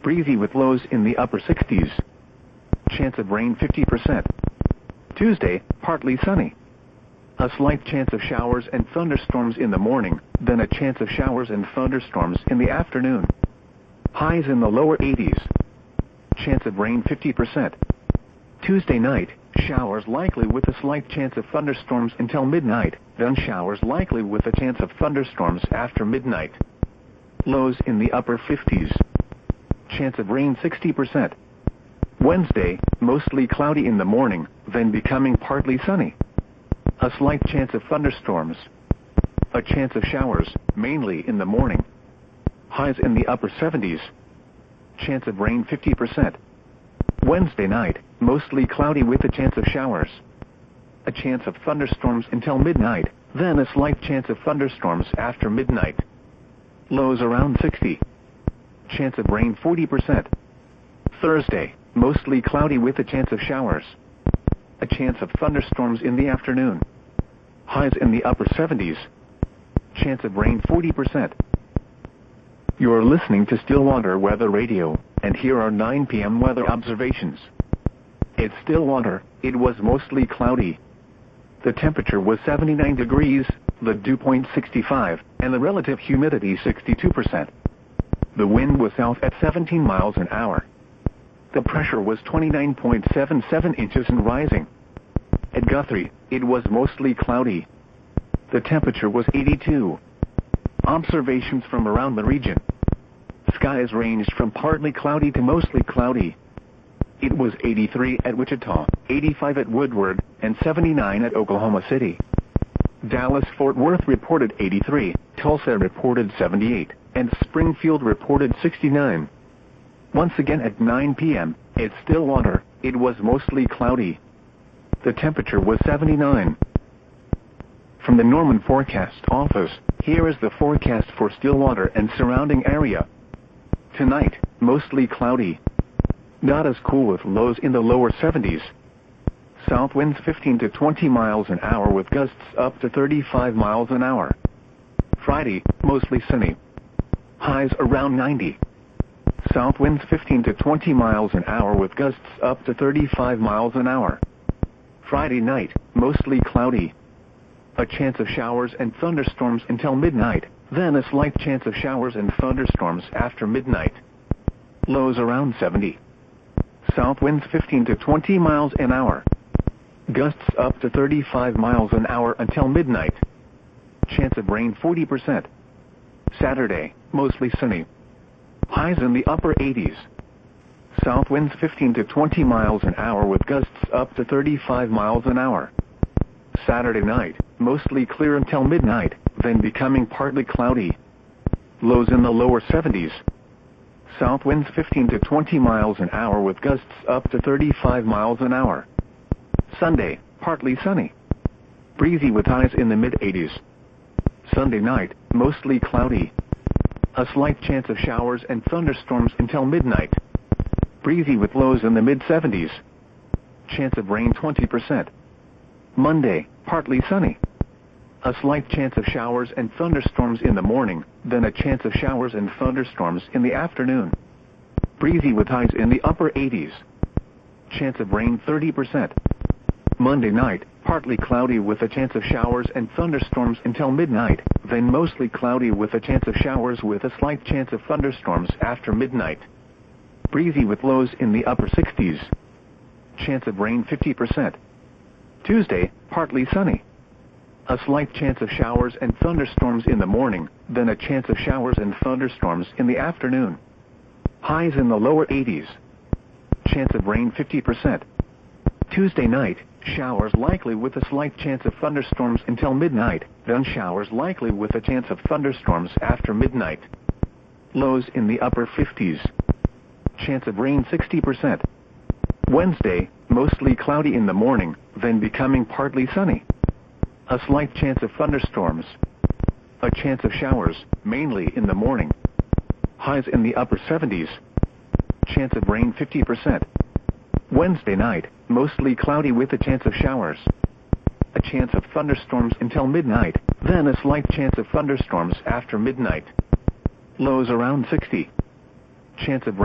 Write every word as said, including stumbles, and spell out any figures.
Breezy with lows in the upper sixties. Chance of rain fifty percent. Tuesday, partly sunny. A slight chance of showers and thunderstorms in the morning, then a chance of showers and thunderstorms in the afternoon. Highs in the lower eighties. Chance of rain fifty percent. Tuesday night, showers likely with a slight chance of thunderstorms until midnight, then showers likely with a chance of thunderstorms after midnight. Lows in the upper fifties. Chance of rain sixty percent. Wednesday, mostly cloudy in the morning, then becoming partly sunny. A slight chance of thunderstorms. A chance of showers, mainly in the morning. Highs in the upper seventies. Chance of rain fifty percent. Wednesday night, mostly cloudy with a chance of showers. A chance of thunderstorms until midnight, then a slight chance of thunderstorms after midnight. Lows around sixty. Chance of rain forty percent. Thursday, mostly cloudy with a chance of showers. A chance of thunderstorms in the afternoon. Highs in the upper seventies. Chance of rain forty percent. You're listening to Stillwater Weather Radio, and here are nine p m weather observations. At Stillwater, it was mostly cloudy. The temperature was seventy-nine degrees, the dew point sixty-five, and the relative humidity sixty-two percent. The wind was south at seventeen miles an hour. The pressure was twenty-nine point seven seven inches and rising. At Guthrie, it was mostly cloudy. The temperature was eighty-two. Observations from around the region. Skies ranged from partly cloudy to mostly cloudy. It was eighty-three at Wichita, eighty-five at Woodward, and seventy-nine at Oklahoma City. Dallas-Fort Worth reported eighty-three, Tulsa reported seventy-eight, and Springfield reported sixty-nine. Once again at nine p m, at Stillwater, it was mostly cloudy. The temperature was seventy-nine. From the Norman Forecast Office, here is the forecast for Stillwater and surrounding area. Tonight, mostly cloudy. Not as cool with lows in the lower seventies. South winds fifteen to twenty miles an hour with gusts up to thirty-five miles an hour. Friday, mostly sunny. Highs around ninety. South winds fifteen to twenty miles an hour with gusts up to thirty-five miles an hour. Friday night, mostly cloudy. A chance of showers and thunderstorms until midnight, then a slight chance of showers and thunderstorms after midnight. Lows around seventy. South winds fifteen to twenty miles an hour. Gusts up to thirty-five miles an hour until midnight. Chance of rain forty percent. Saturday, mostly sunny. Highs in the upper eighties. South winds fifteen to twenty miles an hour with gusts up to thirty-five miles an hour. Saturday night, mostly clear until midnight, then becoming partly cloudy. Lows in the lower seventies. South winds fifteen to twenty miles an hour with gusts up to thirty-five miles an hour. Sunday, partly sunny. Breezy with highs in the mid-eighties. Sunday night, mostly cloudy. A slight chance of showers and thunderstorms until midnight. Breezy with lows in the mid-seventies. Chance of rain twenty percent. Monday, partly sunny. A slight chance of showers and thunderstorms in the morning, then a chance of showers and thunderstorms in the afternoon. Breezy with highs in the upper eighties. Chance of rain thirty percent. Monday night, partly cloudy with a chance of showers and thunderstorms until midnight, then mostly cloudy with a chance of showers with a slight chance of thunderstorms after midnight. Breezy with lows in the upper sixties. Chance of rain fifty percent. Tuesday, partly sunny. A slight chance of showers and thunderstorms in the morning, then a chance of showers and thunderstorms in the afternoon. Highs in the lower eighties. Chance of rain fifty percent. Tuesday night, showers likely with a slight chance of thunderstorms until midnight, then showers likely with a chance of thunderstorms after midnight. Lows in the upper fifties. Chance of rain sixty percent. Wednesday, mostly cloudy in the morning, then becoming partly sunny. A slight chance of thunderstorms. A chance of showers, mainly in the morning. Highs in the upper seventies. Chance of rain fifty percent. Wednesday night, mostly cloudy with a chance of showers. A chance of thunderstorms until midnight, then a slight chance of thunderstorms after midnight. Lows around sixty. Chance of rain